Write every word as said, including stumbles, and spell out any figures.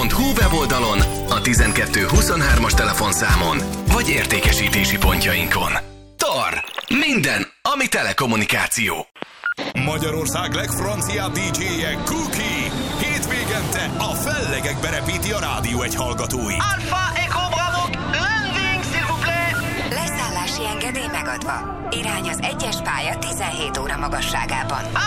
pont hu weboldalon, a tizenkettő huszonhármas telefonszámon, vagy értékesítési pontjainkon. Tar! Minden, ami telekommunikáció. Magyarország legfranciább dé dzséje Cookie. Hétvégente a fellegekbe repíti a rádió egy hallgatói. Alpha Echo Bravo, landing, s'il vous plaît! Leszállási engedély megadva. Irány az egyes pálya tizenhét óra magasságában.